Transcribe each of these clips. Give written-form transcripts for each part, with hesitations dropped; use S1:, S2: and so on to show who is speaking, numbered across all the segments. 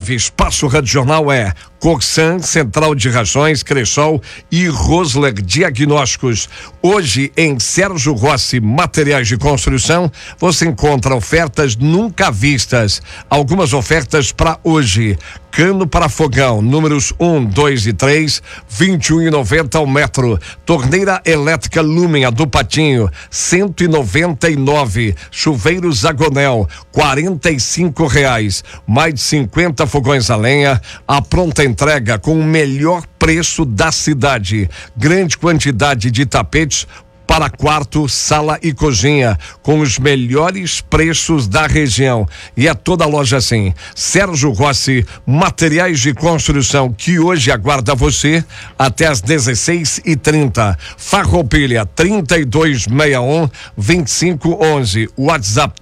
S1: 9. Espaço Radijornal é Corsan, Central de Rações, Cressol e Rosler Diagnósticos. Hoje, em Sérgio Rossi Materiais de Construção, você encontra ofertas nunca vistas. Algumas ofertas para hoje. Cano para fogão, números 1, 2 e 3, R$21,90 ao metro. Torneira elétrica Lumen do Patinho, R$199. Chuveiro Zagonel, R$45. Mais de 50 fogões a lenha, a pronta entrega com o melhor preço da cidade. Grande quantidade de tapetes para quarto, sala e cozinha, com os melhores preços da região. E é toda a loja assim. Sérgio Rossi Materiais de Construção, que hoje aguarda você até às 16h30. Farroupilha 3261-2511. WhatsApp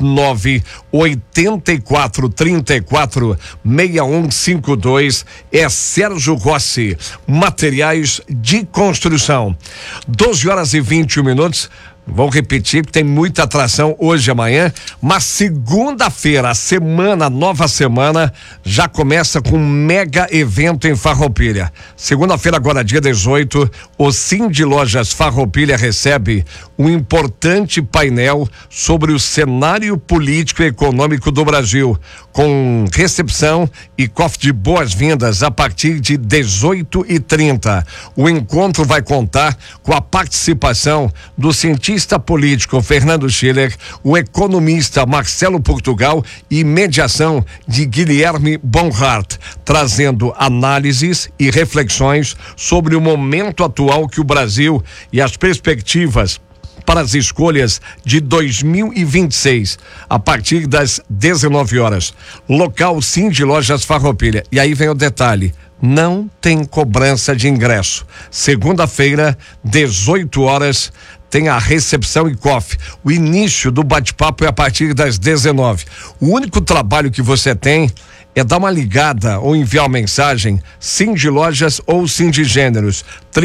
S1: 984346152. É Sérgio Rossi Materiais de Construção. 12h20. Vou repetir que tem muita atração hoje e amanhã, mas segunda-feira, nova semana, já começa com um mega evento em Farroupilha. Segunda-feira, agora dia 18, o Cindy Lojas Farroupilha recebe um importante painel sobre o cenário político e econômico do Brasil, com recepção e cofre de boas-vindas a partir de 18h30. O encontro vai contar com a participação do cientista político Fernando Schiller, o economista Marcelo Portugal e mediação de Guilherme Bonhart, trazendo análises e reflexões sobre o momento atual que o Brasil e as perspectivas para as escolhas de 2026, a partir das 19 horas. Local Cindy Lojas Farroupilha. E aí vem o detalhe: não tem cobrança de ingresso. Segunda-feira, 18 horas, tem a recepção e cofre. O início do bate-papo é a partir das 19. O único trabalho que você tem é dar uma ligada ou enviar uma mensagem Cindy Lojas ou Cindy Gêneros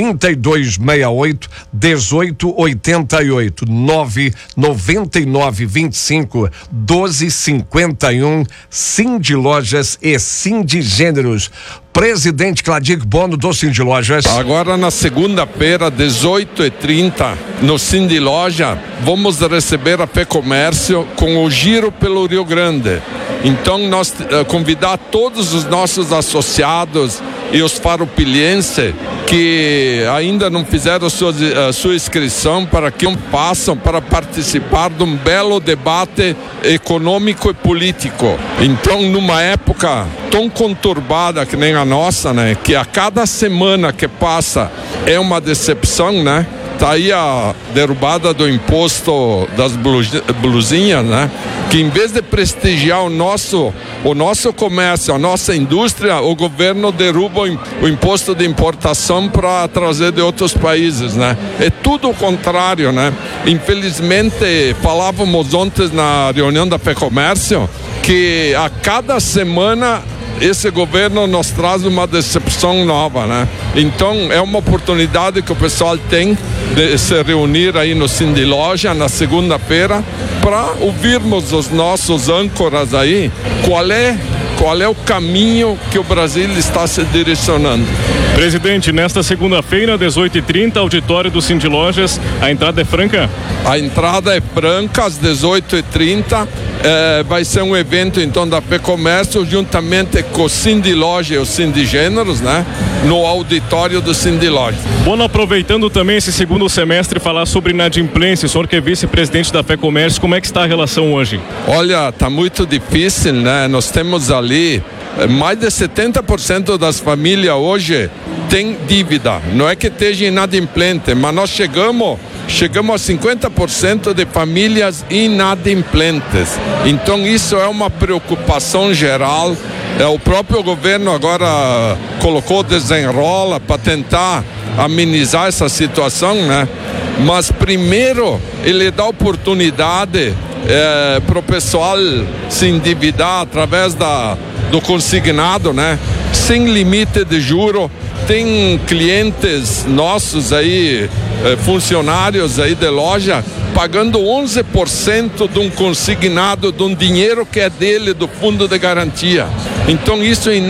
S1: 3268-1888 99925-1251. Cindy Lojas e Cindy Gêneros. Presidente Cladir Bono do Cindy Lojas.
S2: Agora na segunda-feira, 18h30, no Cindy Loja, vamos receber a FEComércio com o Giro pelo Rio Grande. Então nós convidar todos os nossos associados e os farroupilhenses que ainda não fizeram sua inscrição para que passem para participar de um belo debate econômico e político. Então, numa época tão conturbada que nem a nossa, né, que a cada semana que passa é uma decepção, né? Tá aí a derrubada do imposto das blusinhas, né? Que em vez de prestigiar o nosso comércio, a nossa indústria, o governo derruba o imposto de importação para trazer de outros países, né? É tudo o contrário, né? Infelizmente, falávamos ontem na reunião da FEComércio que a cada semana esse governo nos traz uma decepção nova, né? Então é uma oportunidade que o pessoal tem de se reunir aí no Cindy Loja na segunda-feira para ouvirmos os nossos âncoras aí, qual é o caminho que o Brasil está se direcionando.
S3: Presidente, nesta segunda-feira, 18h30, auditório do Cindy Lojas, a entrada é franca?
S2: A entrada é franca, às 18h30. Vai ser um evento então da FEComércio juntamente com o Cindy Loja e o Cindy Gêneros, né? No auditório do Cindy Loja.
S3: Bono, aproveitando também esse segundo semestre, falar sobre inadimplência. O senhor que é vice-presidente da FEComércio, como é que está a relação hoje?
S2: Olha, está muito difícil, né? Nós temos ali mais de 70% das famílias hoje tem dívida. Não é que esteja inadimplente, mas nós chegamos a 50% de famílias inadimplentes. Então isso é uma preocupação geral. O próprio governo agora colocou Desenrola para tentar amenizar essa situação, né? Mas primeiro ele dá oportunidade para o pessoal se endividar através do consignado, né? Sem limite de juro. Tem clientes nossos aí, funcionários aí de loja, pagando 11% de um consignado, de um dinheiro que é dele, do fundo de garantia. Então isso